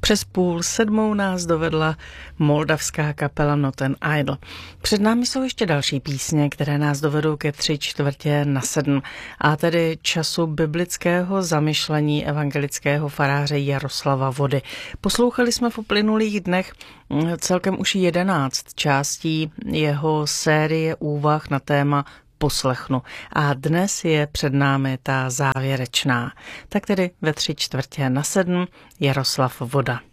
Přes 6:30 nás dovedla moldavská kapela Not an Idol. Před námi jsou ještě další písně, které nás dovedou ke 6:45, a tedy času biblického zamyšlení evangelického faráře Jaroslava Vody. Poslouchali jsme v uplynulých dnech celkem už 11 částí jeho série úvah na téma poslechnu. A dnes je před námi ta závěrečná. Tak tedy ve 6:45 Jaroslav Voda.